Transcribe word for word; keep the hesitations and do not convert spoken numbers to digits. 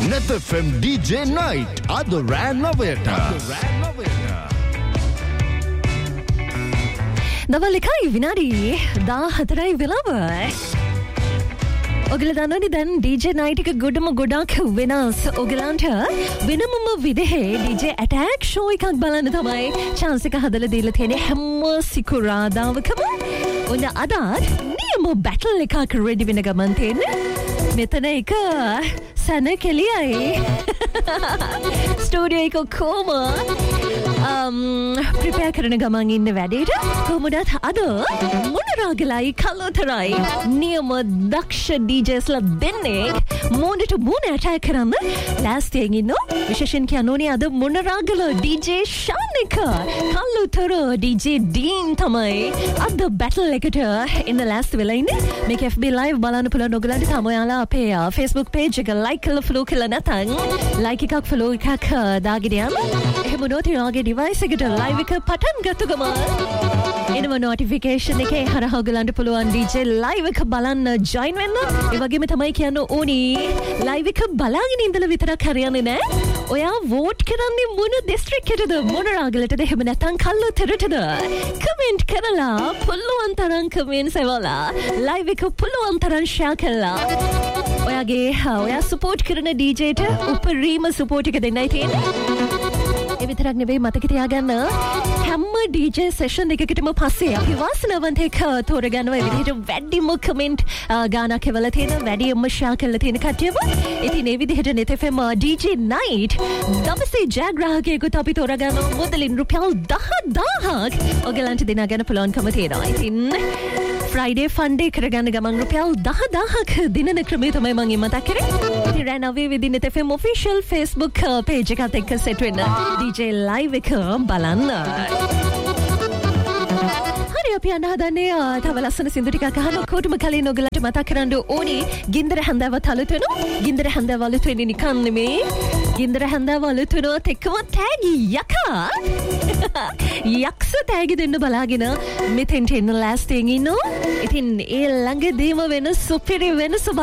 Net F M D J Night අද රෑ නවයට. දවල් එකයි විනාඩි දාහතරයි වෙලාව. ඔගල දන්නවනේ දැන් D J Night එක ගොඩම ගොඩක් වෙනස්. ඔගලන්ට වෙනමම විදිහේ D J Attack show එකක් බලන්න තමයි chance එක හදලා දීලා තියෙන්නේ හැම සිකුරාදාවකම. ඔන්න අදත් නියම battle එකක් ready වෙන ගමන් තියෙන්නේ. මෙතන එක සන කෙලියයි. ස්ටුඩියෝ එක කොම ප්‍රිපෙයාර් කරන ගමන් ඉන්න වැඩේට කොහොමදත් අද මොනරාගලයි කලෝතරයි නියම දක්ෂ D Jsලා දෙන්නේ මොනට මොන ඇටැක් කරන්න ලෑස්තියෙන් ඉන්නවා. විශේෂයෙන් කියනෝනේ අද Monaragala D J ශානික කලෝතර D J dean තමයි අද බැටල් එකට ඉන්න ලෑස්ති වෙලා ඉන්නේ. මේක F B live බලන්න පුළුවන්. ඔයගලන්ට තම ඔයාලා අපේ Facebook page එක like කරලා follow කරලා නැත්නම් like එකක් follow එකක් දාගෙන යන්න. එහෙම නොත් ඔයාගේ device එකට live එක පටන් ගත්ත ගමන් එනම notification එකේ හරහා ඔයගලන්ට පුළුවන් D J live එක බලන්න join වෙන්න. ඒ වගේම තමයි කියන්න ඕනි live එක බලාගෙන ඉඳලා විතරක් හරියන්නේ නැහැ. ඔයා vote කරන්නේ මොන district එකටද මොන රාගලටද එහෙම නැත්නම් කල්ලුතරටද? comment කරලා පුළුවන් තරම් comments එවලා live එක පුළුවන් තරම් share කරලා ඔයාගේ ඔයා support කරන D Jට උපරිම support එක දෙන්නයි තියෙන්නේ. ඒ විතරක් නෙවෙයි මතක තියාගන්න හැම D J session එකකටම පස්සේ අපි වාසනාවන්ත එක්ක තෝරගන්නවා. ඒ විදිහට වැඩිම comment ගානක් එවලා තියෙන වැඩිම share කරලා තියෙන කට්ටියව. ඉතින් ඒ විදිහට Net F M D J Night දවසේ ජයග්‍රාහකයෙකුට අපි තෝරගන්නවා. මුදලින් රුපියල් දහදාහක් ඔයගලන්ට දෙනා ගන්න පුළුවන්කම තියෙනවා. ඉතින් Friday fun day කරගන්න ගමන් රුපියල් දහදාහක් දිනන ක්‍රමය තමයි මම මතක් කරේ. ඉතින් රෑ නවයේ වෙදී Net F M official Facebook page එකත් එක්ක set වෙන්න D J live එක බලන්න. හරි අපි යන්න හදන්නේ තව ලස්සන සින්දු ටිකක් අහන්න. කොටුම කලින් ඔයගලන්ට මතක් කරන්න ඕනේ ගින්දර හැන්දාව තලුත් වෙනවා. ගින්දර හැන්දාව වලුත් වෙන්නේ නිකන් නෙමේ. ගින්දර හැන්දාව වලුත් වෙනවත් එක්කම තෑගි යකා. යක්ෂ තෑගි දෙන්න බලාගෙන මෙතෙන්ට එන්න ලෑස්තියෙන් ඉන්නවා. ඉතින් ඒ ළඟදීම වෙන සුපිරි වෙනස